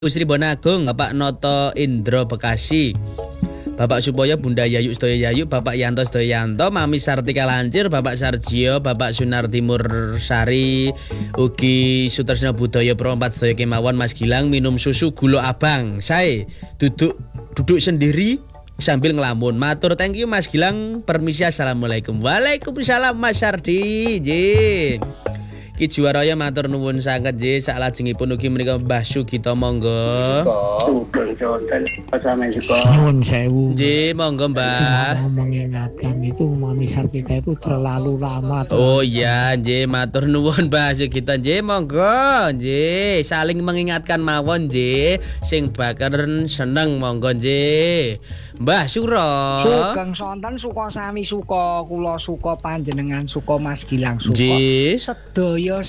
Sri Bonagung, Bapak Noto Indro Bekasi, Bapak Supoyo, Bunda Yayu Sedaya Yayu, Bapak Yanto Sedaya Yanto, Mami Sartika Lancir, Bapak Sarjio, Bapak Sunar Timur Sari, Ugi Sutresna Budaya Pro 4 Sedaya kemawon. Mas Gilang minum susu gula abang. Saya duduk sendiri sambil ngelamun. Matur thank you Mas Gilang. Permisi, assalamualaikum. Waalaikumsalam Mas Sardi. Ki Juwaraya matur nuwun sanget nggih. Saklajengipun ugi menika Mbah Sugito monggo. Sugeng conten sami suka. Nuwun sewu. Nggih, monggo Mbah. Mengingatkan itu Mami Sartika itu terlalu lama. Oh iya, nggih matur nuwun Mbah Sugito nggih monggo. Nggih, saling mengingatkan mawon nggih. Sing bakal seneng monggo nggih. Mbah Suro. Sugeng sonten suka sami suka, kula suka panjenengan suka Mas Gilang suka. Nggih. Sedaya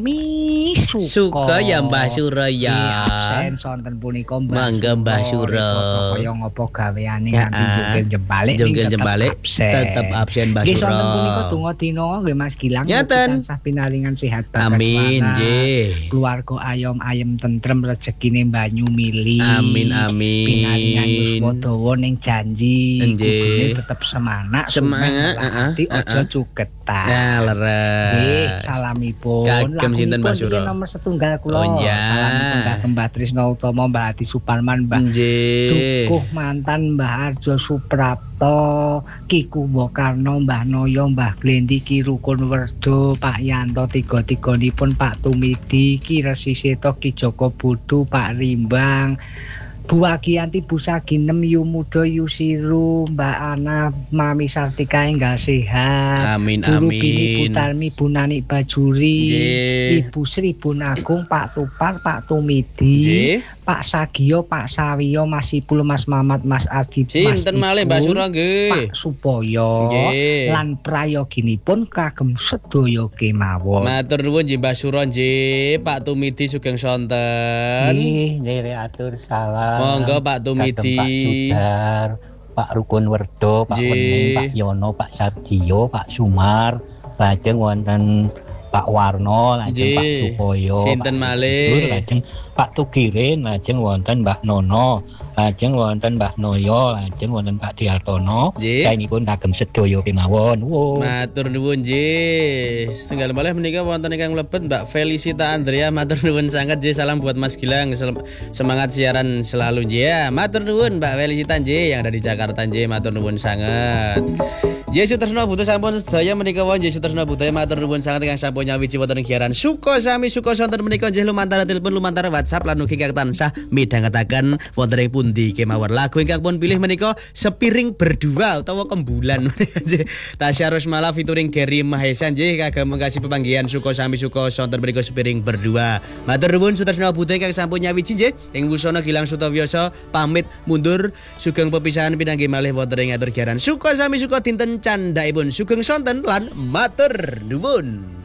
sami suka. Suka ya Mbah Suro ya. Absen sonten punika Mbah. Mangga Mbah Suro. Kaya ngopo gaweane nganti jungkil jembalik. Jungkil jembalik tetep absen Mbah Suro. Nggih sonten punika donga dina nggih Mas Gilang. Tansah pinaringan sehat bagas. Amin nggih. Keluarga ayem tentrem rezekine banyu mili. Amin amin. Pinaringan yuswa dawa ning janji. Nggih. Tetep semangat. Semangat, aja cugetan. Ya leres. Nggih, salamipun. Kagem sinten Mbah Suro? Nomor setunggal kula. Oh iya. Salamipun Mbah Trisno Utama, Mbah Adi Suparman, Mbah Nggih. Dukuh mantan Mbah Arjo Suprapto, Ki Kumbo Karno, Mbah Noyo, Mbah Glendi, Ki Rukun Werdo, Pak Yanto, tiga-tiganipun Pak Tumidi, Ki Resi Seto, Ki Joko Budu, Pak Rimbang, Bu Agianti, Bu Saginem, Yu Mudo, Yu Siru, Mbak Ana, Mami Sartika enggal sehat. Amin Guru amin. Bini Butarmi, Bu Nanik Bajuri, Nggih. Ibu Sri Bu Agung, Pak Tupar, Pak Tumidi, Nggih. Pak Sagio, Pak Sawiyo, Mas Ipul, Mas Mamat, Mas Ardi, Mas Sinten malih Mbah Suro nggih. Pak Supoyo, Nggih. lan prayoginipun kagem sedaya kemawon. Matur nuwun nggih Mbah Suro nggih. Pak Tumidi sugeng sonten. Nggih, atur salam. Monggo Pak Tumidi. Pak Sudar, Pak Rukun Werdo, Pak Wening, Pak Yono, Pak Sardio, Pak Sumar, lajeng wonten Pak Warno, lajeng Pak Supoyo, sinten Pak malih? Idur, lajeng Pak Tugirin, lajeng wonten Mbah Nono, lajeng wonten Mbah Noyo, lajeng wonten Pak Diartono. Nggih. Saenipun kagem sedaya kemawon. Matur nuwun nggih. Setunggal malih menika wonten ingkang mlebet Mbak Felicita Andrea. Matur nuwun sanget nggih. Salam buat Mas Gilang. Semangat siaran selalu nggih ya. Matur nuwun Mbak Felicita nggih yang ada di Jakarta nggih. Matur nuwun sanget. Yesus Tresno Butuh sampun sedaya menika wonten Yesus Tresno Butuh matur nuwun sanget ingkang sampun nyawiji wonten giaran Suko sami suko sonten menika nggih lumantar telepon lumantar WhatsApp lan ugi ingkang tansah midhangetaken wonten ing pundi kemawon. Lagu ingkang pun pilih menika Sepiring Berdua utawa Kembulan. Tasya Rosmala featuring Gary Mahesa nggih kagem mengkasih pepanggihan Suko sami suko sonten menika Sepiring Berdua. Matur nuwun Sutresno Butuh ingkang sampun nyawiji nggih ing wusana Gilang Sutawioso pamit mundur sugeng pepisahan pinanggih malih wonten ing atur giaran Suko sami suko dinten candhaipun sugeng sonten lan matur nuwun.